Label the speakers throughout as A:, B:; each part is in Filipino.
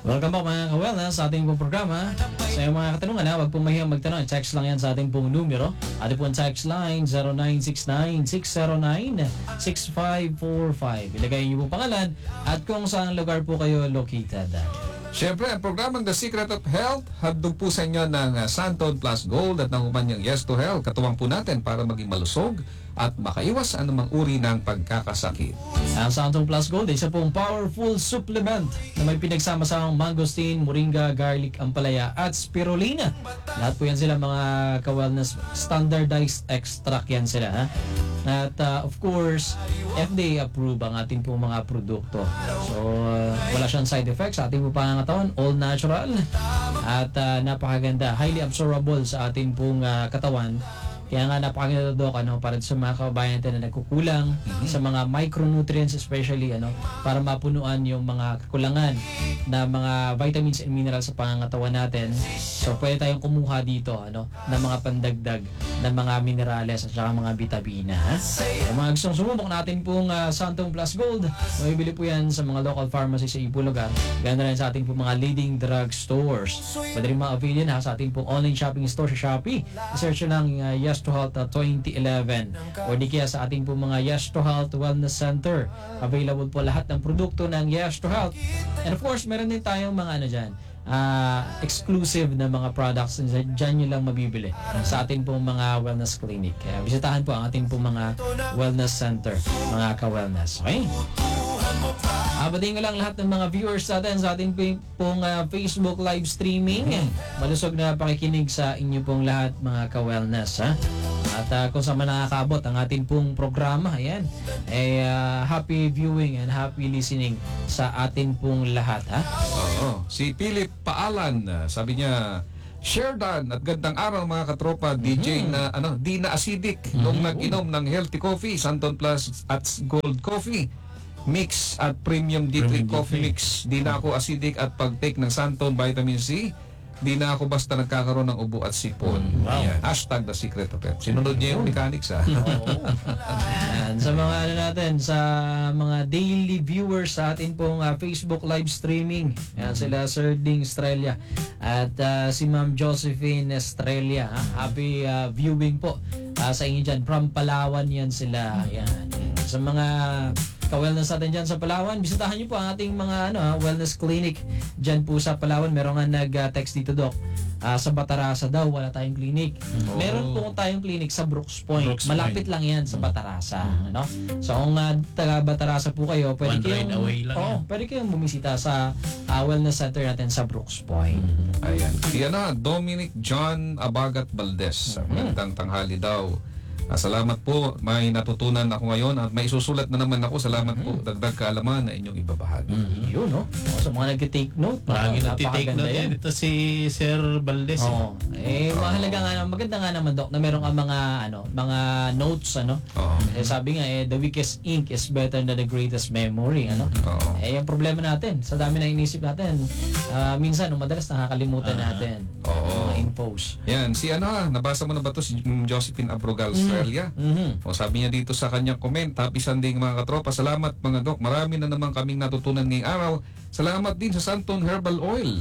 A: Welcome back mga ka-wellness sa ating pong programa. Sa iyong mga katanungan, huwag pong mahiyang magtanong. Text lang yan sa ating pong numero. Ating pong text line 0969-609-6545. Ilagay niyo po pangalan at kung saan lugar po kayo located.
B: Siyempre, ang programang The Secret of Health, handog po sa inyo ng Santon Plus Gold at ng umanyang Yes to Health. Katuwang po natin para maging malusog at makaiwas anumang uri ng pagkakasakit.
A: Ang Santon Plus Gold ay isa pong powerful supplement na may pinagsama-samang mangosteen, moringa, garlic, ampalaya at spirulina. Lahat po yan sila mga ka-wellness standardized extract yan sila. Ha? At of course, FDA approved ang ating pong mga produkto. So, wala siyang side effects sa ating pong pangangatawan, all natural at napakaganda, highly absorbable sa ating pong katawan. Kaya nga napakaganda Doc, para sa mga kababayan natin na nagkukulang sa mga micronutrients especially, para mapunuan yung mga kakulangan na mga vitamins and minerals sa pangangatawan natin. So pwede tayong kumuha dito ng mga pandagdag ng mga minerales at saka mga vitamina. Yung mga gustong sumubok natin pong Santon Plus Gold, mabibili po yan sa mga local pharmacy sa ibang lugar. Ganda rin sa ating pong mga leading drug stores. Pwede rin ma-avail yan sa ating pong online shopping store sa Shopee. I-search lang Yes to Health 2011 o di kaya sa ating po mga Yes to Health Wellness Center. Available po lahat ng produkto ng Yes to Health. And of course, meron din tayong mga dyan, exclusive na mga products na dyan nyo lang mabibili sa ating pong mga wellness clinic. Kaya bisitahan po ang ating pong mga wellness center, mga ka-wellness. Okay? Abating ko lang lahat ng mga viewers natin sa ating pong Facebook live streaming. Malusog na pakikinig sa inyo pong lahat mga ka-wellness. At kung saan man nakakaabot ang ating pong programa, ayan, happy viewing and happy listening sa atin pong lahat.
B: Oo. Si Philip Paalan, sabi niya, share dan at gandang araw mga katropa DJ na di na acidic nung nag-inom ng healthy coffee, Santon Plus at Gold Coffee Mix at Premium D3 Coffee Mix. Di na ako acidic at pag-take ng Santon Vitamin C. Di na ako basta nagkakaroon ng ubo at sipon.
A: Wow.
B: Yan. Hashtag The Secret of Health. Sinunod niya yung mechanics
A: Yan, sa mga natin, sa mga daily viewers sa atin pong Facebook live streaming. Yan, sila Sir Ding Estrella at si Ma'am Josephine Estrella. Happy viewing po sa inyo dyan. From Palawan yan sila. Yan. Sa mga ka-wellness natin dyan sa Palawan, bisitahan nyo po ang ating mga wellness clinic dyan po sa Palawan. Meron nga nag-text dito, Doc, sa Batarasa daw wala tayong clinic. Meron po tayong clinic sa Brooks Point. Malapit lang yan sa Batarasa. So kung taga Batarasa po kayo, pwede kayong bumisita sa wellness center natin sa Brooks Point.
B: Ayan. Si Dominic John Abagat Valdez. Magandang tanghali daw. Salamat po. May natutunan ako ngayon at may isusulat na naman ako. Salamat po. Dagdag kaalaman na inyong ibabahagi.
A: Yun, no? So, mga nag-take note.
C: Marami nag-take note yan. Ito si Sir Valdez.
A: Mahalaga nga, maganda nga naman, Doc, na meron ka mga notes, sabi nga, the weakest ink is better than the greatest memory, yung problema natin, sa dami na inisip natin, minsan, madalas nakakalimutan natin. Mga infos.
B: Yan, si nabasa mo na ba ito? Si Josephine Abrogal, Australia. O sabi niya dito sa kanyang comment, happy Sunday mga katropa. Salamat mga Dok. Marami na naman kaming natutunan ngayong araw. Salamat din sa Santon Herbal Oil.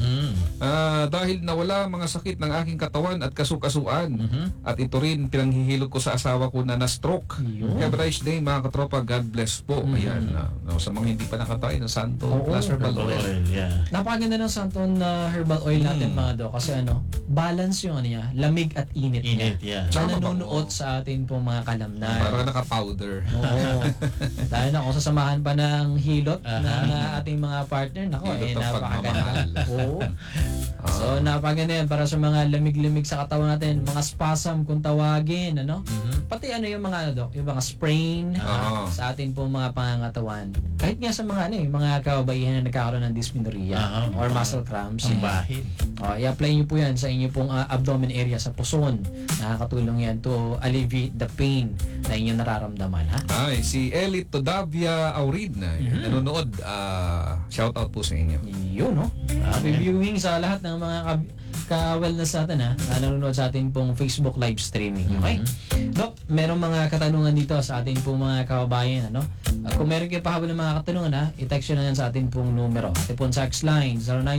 B: Dahil nawala mga sakit ng aking katawan at kasukasuan. At ito rin pinanghihilot ko sa asawa ko na na-stroke. Have a nice day mga katropa. God bless po. Ayan. Sa mga hindi pa nakatry ng Santon Plus Herbal Oil.
A: Napakaganda ng Santon Herbal Oil natin mga Dok. Kasi balance yung niya, lamig at init niya. Na nanonood sa atin pong mga kalamnan.
B: Parang naka-powder.
A: Dahil na kung sasamahan pa ng hilot ng ating mga partner, napakaganda. So, napakaganda yan para sa mga lamig-lamig sa katawan natin, mga spasm kung tawagin, Pati yung mga Dok, yung mga sprain sa ating pong mga pangangatawan. Kahit nga sa mga mga kababaihan na nagkakaroon ng dysmenorrhea or muscle cramps. I-apply nyo po yan sa inyo pong abdomen area sa puson. Nakakatulong yan to alleviate the pain na inyong nararamdaman.
B: Si Ellie Todavia Aurid na nanonood. Shout out po sa inyo.
A: Yun, Happy viewing sa lahat ng mga ka-wellness natin nanonood sa atin pong Facebook live streaming. Okay? Dok, merong mga katanungan dito sa atin pong mga kababayan. Kung meron kayo pahabol ng mga katanungan, i-text nyo na yan sa atin pong numero. Ating pong text line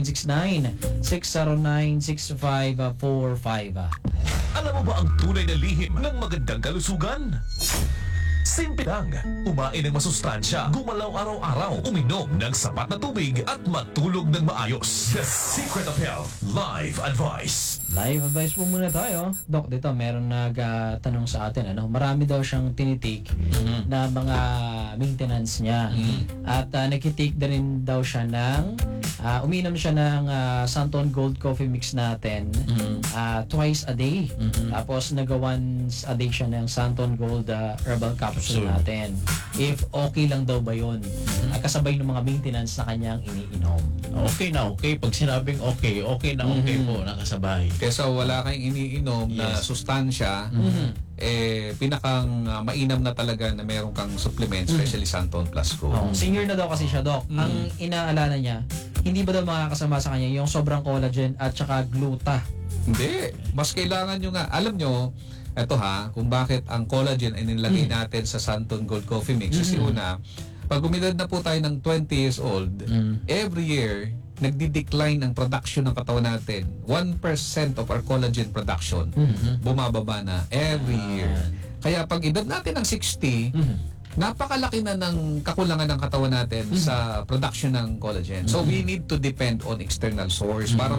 A: 0969-609-6545.
D: Alam mo ba ang tunay na lihim ng magandang kalusugan? Simple lang. Umain ng masustansya, gumalaw araw-araw, uminom ng sapat na tubig at matulog ng maayos. The Secret of Health Live Advice.
A: Live advice po muna tayo. Dok, dito meron nagtanong sa atin. Marami daw siyang tinitake na mga maintenance niya. At nakitake na rin daw siya ng uminom siya ng Santon Gold Coffee Mix natin twice a day. Tapos once a day siya ng Santon Gold Herbal Capsule natin. If okay lang daw ba yun? Kasabay ng mga maintenance na kanyang iniinom.
C: Okay na okay. Pag sinabing okay, okay na okay po, nakasabay.
B: Kesa wala kayong iniinom na sustansya, pinakang mainam na talaga na meron kang supplement, especially Santon Plus Go.
A: Senior na daw kasi siya, Doc. Ang inaalala niya, hindi ba daw makakasama sa kanya yung sobrang collagen at saka gluta?
B: Hindi. Mas kailangan nyo nga. Alam nyo, eto kung bakit ang collagen ay nilagay natin sa Santon Gold Coffee Mix. Kasi una, pag umidad na po tayo ng 20 years old, every year, nagdi-decline ang production ng katawan natin. 1% of our collagen production bumababa na every year. Kaya pag edad natin ng 60, napakalaki na ng kakulangan ng katawan natin sa production ng collagen. So we need to depend on external source para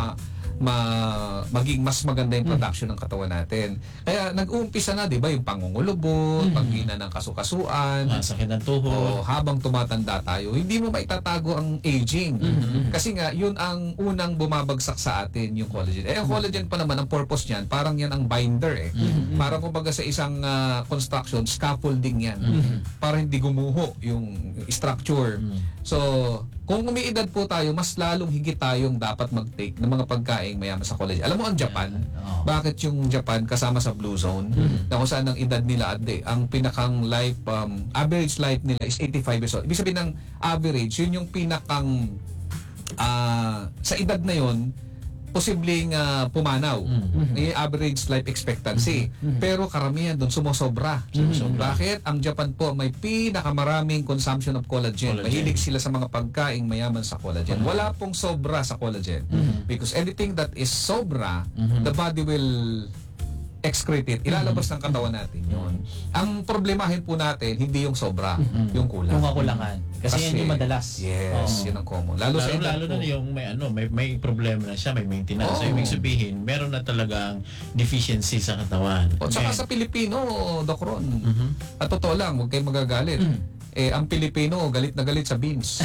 B: maging mas maganda yung production ng katawan natin. Kaya nag-uumpisa na, di ba, yung pangungulubot, paghina ng kasukasuan,
C: Sakit ng tuhod.
B: habang tumatanda tayo, hindi mo maitatago ang aging. Kasi nga, yun ang unang bumabagsak sa atin, yung collagen. Ang collagen pa naman, ang purpose niyan, parang yan ang binder Parang kumbaga sa isang construction, scaffolding yan. Para hindi gumuho yung structure. So, kung umiidad po tayo, mas lalong higit tayong dapat mag-take ng mga pagkain mayaman sa collagen. Alam mo ang Japan, bakit yung Japan kasama sa Blue Zone, na kung saan ang edad nila, ang pinakang life, average life nila is 85 years old. Ibig sabihin ng average, yun yung pinakang, sa edad na yun, posibleng pumanaw. Yung average life expectancy. Pero karamihan doon sumosobra. Bakit? Ang Japan po may pinakamaraming consumption of collagen. Mahilig sila sa mga pagkaing mayaman sa collagen. Wala pong sobra sa collagen. Because anything that is sobra, the body will excrete it. Ilalabas ng katawan natin yun. Ang problemahin po natin, hindi yung sobra, yung kulang.
A: Yung kakulangan. Kasi yan yung madalas.
B: Yes, yun ang common. Lalo
C: na yung may problema na siya, may maintenance. So, ibig sabihin, meron na talagang deficiency sa katawan.
B: O, tsaka sa Pilipino, Doc Ron, at totoo lang, huwag kayong magagalit. Ang Pilipino, galit na galit sa beans.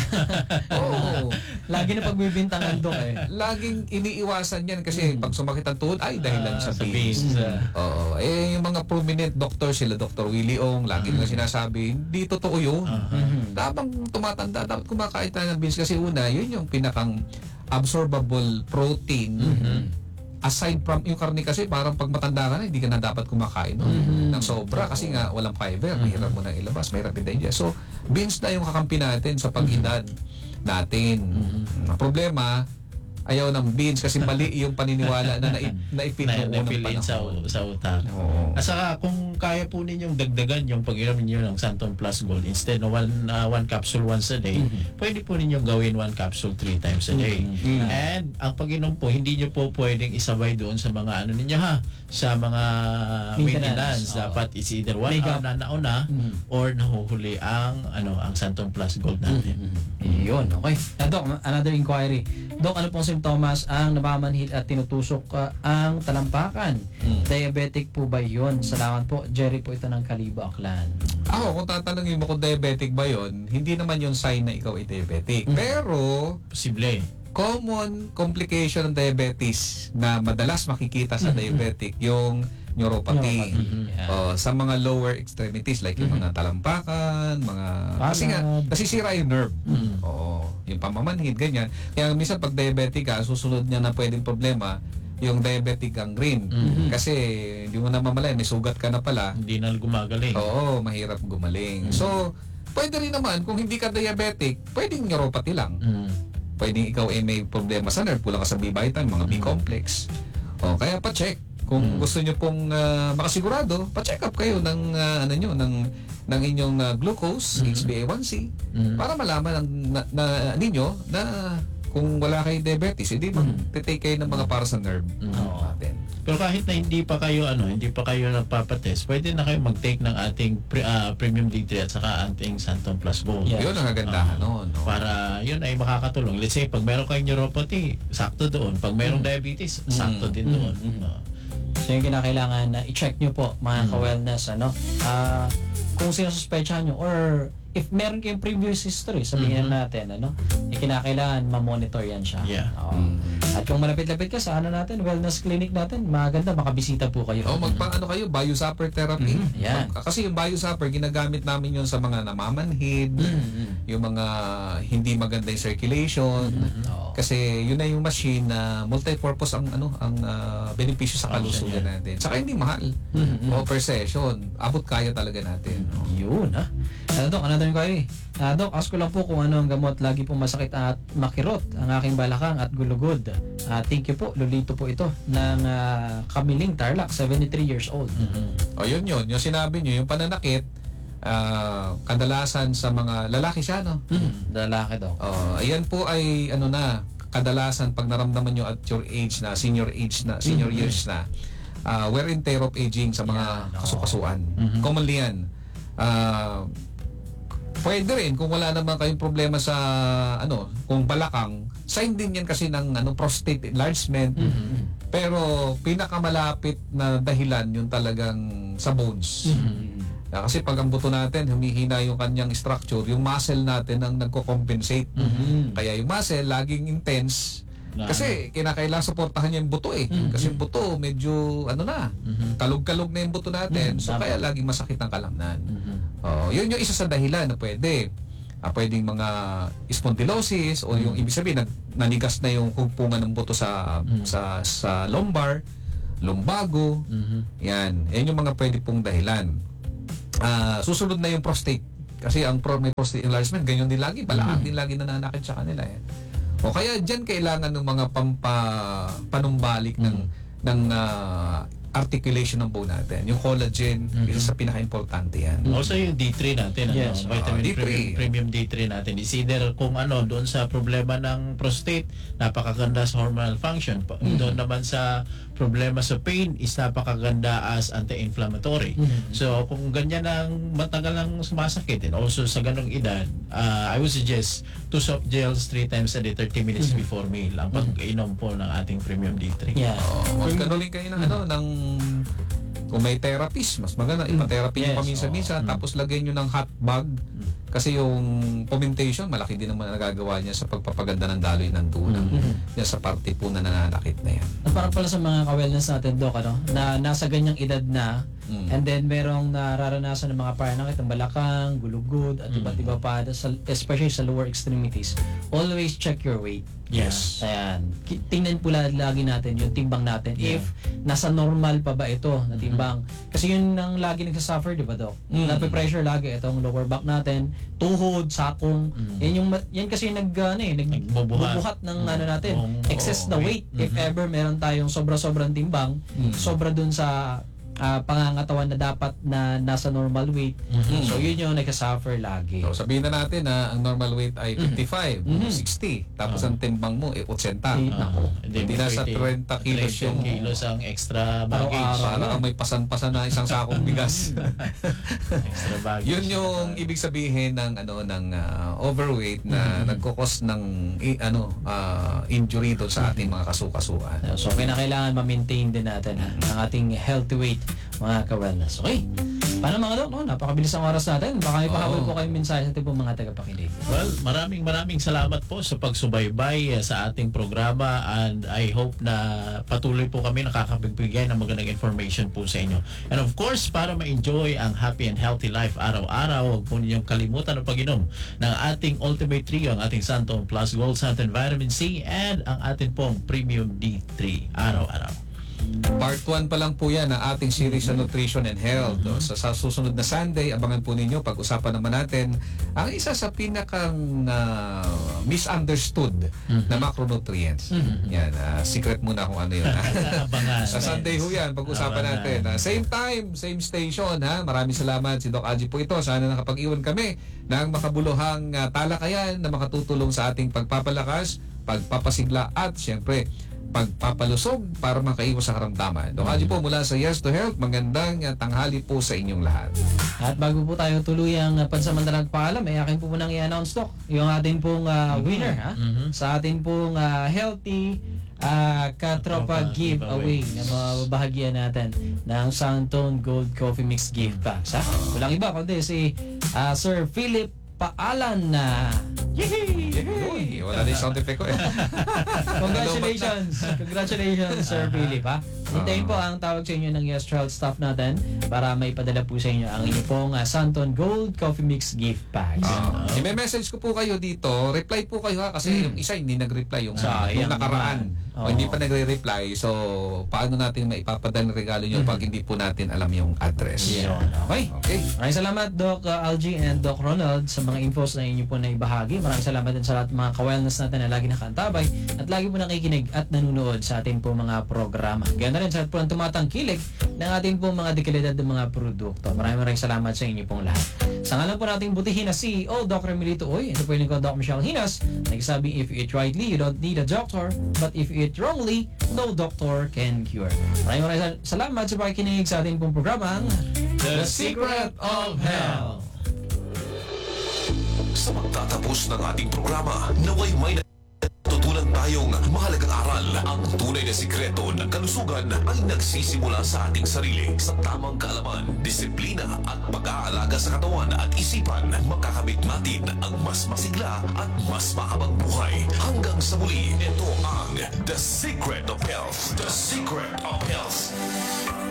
A: Lagi na pagbibintangan, Dok
B: Laging iniiwasan yan kasi pag sumakit ang tuhod, ay dahilan sa beans. Yung mga prominent doctor, sila Dr. Willie Ong, lagi na sinasabi, hindi totoo yun. Habang tumatanda, dapat kumakain tayo ng beans kasi una, yun yung pinakang absorbable protein. Aside from yung karne kasi parang pag matanda ka na hindi ka na dapat kumakain ng sobra kasi nga walang fiber, mahirap mo na ilabas, mahirap i-digest. So beans na yung kakampi natin sa pag-edad natin. Ang problema, ayaw ng beans kasi mali yung paniniwala na naipit noong unang panahon.
C: sa utak. At saka kung kaya po ninyong dagdagan yung pag-inom ninyo ng Santon Plus Gold instead of one capsule once a day, pwede po ninyong gawin 1 capsule 3 times a day. And ang pag-inom po, hindi nyo po pwedeng isabay doon sa mga ninyo sa mga maintenance. Dapat it's either 1 hour na nauna or nahuhuli ang Santon Plus Gold natin.
A: Yun, okay. Doc, another inquiry. Doc, ano pong simptomas ang napamanhid at tinutusok ang talampakan? Diabetic po ba yun? Salamat po. Jerry po ito ng Kalibo, Aklan.
B: Ako, kung tatanungin mo kung diabetic ba yun, hindi naman yung sign na ikaw ay diabetic. Pero,
C: Posible.
B: common complication ng diabetes na madalas makikita sa diabetic yung neuropathy. Sa mga lower extremities like yung mga talampakan, kasi nga nasisira yung nerve. Yung pamamanhid, ganyan. Kaya minsan pag diabetic ka, susunod niya na pwedeng problema yung diabetic gangrene. Kasi hindi mo na mamalay, may sugat ka na pala.
C: Hindi na gumagaling.
B: Oo, mahirap gumaling. So, pwede rin naman, kung hindi ka diabetic, pwedeng neuropathy lang. pwedeng ikaw ay may problema sa nerve, kulang ka sa B-vitamin, mga B-complex. O, kaya pa-check. Kung gusto nyo pong makasigurado, pa-check up kayo ng ng inyong glucose, HbA1c, para malaman ninyo na kung wala kayong diabetes, hindi mag-take kayo ng mga para sa nerve natin.
C: Pero kahit na hindi pa kayo nagpapatest, pwede na kayo mag-take ng ating Premium D3 at saka ating Santon Plus Gold.
B: Yun ang kagandahan no?
C: Para yun ay makakatulong. Let's say, pag meron kayong neuropathy, sakto doon. Pag merong diabetes, sakto din doon.
A: So yung kinakailangan na i-check nyo po mga ka-wellness, kung sinususpetsahan nyo or if meron kayong previous history, sabihin natin, kinakailangan ma-monitor yan siya.
C: Yeah.
A: At kung malapit-lapit ka sa wellness clinic natin, maganda makabisita po kayo.
B: Kayo, biosupper therapy.
A: Yan.
B: Kasi yung biosupper, ginagamit namin yun sa mga namamanhid, yung mga hindi maganda yung circulation. Kasi yun na yung machine na multi-purpose ang benepisyo sa kalusugan natin. Saka hindi mahal. O per session, abot kaya talaga natin.
A: Yun, ha? Dok, another inquiry. Dok, ask ko lang po kung ano ang gamot lagi pong masakit at makirot ang aking balakang at gulugod. Thank you po, Lolito po ito ng Kamiling Tarlac, 73 years old.
B: O yun. Yung sinabi nyo, yung pananakit, kadalasan sa mga lalaki siya, no?
A: Lalaki daw.
B: Ayan po ay kadalasan pag naramdaman nyo at your age na, senior years na, wear and tear of aging sa mga kasukasuan. Commonly yan. Pwede rin kung wala naman kayong problema sa kung balakang, sign din yan kasi ng prostate enlargement. Pero pinakamalapit na dahilan yung talagang sa bones. Kasi pag ang buto natin humihina yung kanyang structure, yung muscle natin ang nagko-compensate. Kaya yung muscle laging intense. Kasi kinakailangan suportahan niya yung buto Kasi yung buto medyo kalog-kalog na yung buto natin. So kaya laging masakit ang kalamnan. Yun yung isa sa dahilan na pwede. Pwedeng mga spondylosis o yung ibig sabihin nanigas na yung hugpungan ng buto sa lumbar, lumbago. Yan yung mga pwede pong dahilan. Susunod na yung prostate. Kasi may prostate enlargement, ganyan din lagi. Balakang din lagi nananakit sa kanila. O kaya diyan kailangan ng mga panumbalik ng articulation ng bone natin. Yung collagen, isa sa pinaka-importante yan.
C: Also yung D3 natin,
A: Yes.
C: vitamin
B: D3.
C: premium D3 natin. Is either kung doon sa problema ng prostate, napakaganda sa hormonal function. Doon naman sa problema sa pain is napakaganda as anti-inflammatory. So kung ganyan ang matagal lang sumasakit, and also sa ganong edad, I would suggest 2 soft gels 3 times a day, 30 minutes before meal ang pag-inom po ng ating premium D3.
A: Yeah.
B: Magkanuling kayo ng kung may therapist, mas maganda ipa-therapy nyo paminsan-minsan, tapos lagay nyo ng hot bag kasi yung fomentation malaki din naman nagagawa niya sa pagpapaganda ng daloy ng tulang yan sa parte po na nananakit na yan.
A: Para pala sa mga ka-wellness natin, Doc, na nasa ganyang edad na, and then merong nararanasan ng mga pananakit ng balakang, gulugod, at iba't iba pa, especially sa lower extremities, always check your weight.
C: Yes.
A: Ayan. Tingnan po lagi natin yung timbang natin. If nasa normal pa ba ito na timbang. Kasi yun ang lagi nagsasuffer, di ba, Doc? Nape-pressure lagi itong lower back natin, tuhod, sakong. Yan kasi nagbubuhat ng natin. Excess na weight. If ever meron tayong sobra-sobrang timbang, sobra dun sa pangangatawan na dapat na nasa normal weight. So yun yung nagka-suffer lagi.
B: So sabihin na natin na ang normal weight ay 55, 60, tapos ang timbang mo 80. Hindi nasa 30 kilos yung
C: kilos ang extra baggage.
B: Parang may pasan-pasan na isang sakong bigas.
C: Extra baggage.
B: Yun yung ibig sabihin ng overweight na nagkukos ng injury doon sa ating mga kasukasuan.
A: So kailangan ma-maintain din natin ang ating healthy weight, mga ka-wellness. Okay. Paano mga Doc? Napakabilis ang oras natin. Baka may pahabol po kayong mensahe sa ating pong mga tagapakinig.
C: Well, maraming salamat po sa pagsubaybay sa ating programa, and I hope na patuloy po kami nakakapagbigay ng magandang information po sa inyo. And of course, para ma-enjoy ang happy and healthy life araw-araw, huwag po ninyong kalimutan ang pag-inom ng ating Ultimate Trio, ang ating Santon Plus Gold, Santon Vitamin C, and ang ating pong Premium D3 araw-araw.
B: Part 1 pa lang po yan ng ating series sa Nutrition and Health. Sa susunod na Sunday, abangan po ninyo, pag-usapan naman natin ang isa sa pinakang misunderstood na macronutrients. Yan, secret muna kung ano yun.
C: Abangan.
B: Sa Sunday ho yan, pag-usapan natin. Same time, same station. Maraming salamat si Doc Aji po ito. Sana nakapag-iwan kami ng makabuluhang talakayan na makatutulong sa ating pagpapalakas, pagpapasigla at siyempre pagpapalusog para makaiwas sa karamdaman. Doc Aji po mula sa Yes to Health, magandang tanghali po sa inyong lahat.
A: At bago po tayo tuluyang pansamantalang paalam, ay akin po munang i-announce, Doc, yung ating pong winner sa ating pong healthy Katropa giveaway na mababahagian natin ng Santone Gold Coffee Mix gift packs. Walang iba kundi si Sir Philip Paalan na
B: Uy, wala na yung sound effect ko eh.
A: Congratulations Sir Philip Hintayin po ang tawag sa inyo ng Yes Health staff natin para may padala po sa inyo ang inyo pong Santone Gold Coffee Mix gift packs.
B: I-message ko po kayo dito, reply po kayo kasi yung isa hindi nag-reply yung nakaraan. O hindi pa nagre-reply. So, paano natin maipapadala ng regalo nyo pag hindi po natin alam yung address? Okay.
A: Maraming salamat Doc Algie and Doc Ronald sa mga infos na inyo po na ibahagi. Maraming salamat din sa lahat ng mga ka-wellness natin na lagi nakaantabay at lagi po nakikinig at nanonood sa ating po mga programa. Ganda rin sa lahat po ng tumatangkilik ng ating po mga dekalidad ng mga produkto. Maraming salamat sa inyo pong lahat. Sa ngalan po nating butihin na CEO Doc Remilito Oy, ito po yung Doc Michelle Hinas, nagsasabi if you eat rightly, you don't need a doctor, but if you eat wrongly, no doctor can cure. Maraming salamat sa pakikinig sa ating pong programang
C: The Secret of Health.
D: Sa pagtatapos ng ating programa, naway may natutunan tayong mahalagang aral. Ang tunay na sikreto ng kalusugan ay nagsisimula sa ating sarili. Sa tamang kaalaman, disiplina at pag-aalaga sa katawan at isipan, makakamit natin ang mas masigla at mas mahabang buhay. Hanggang sa muli, ito ang The Secret of Health. The Secret of Health.